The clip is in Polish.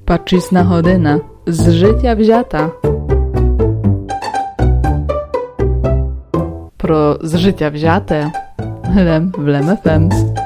Пачисна година з життя взята. Про з життя взяте Лем в Лем ФМ.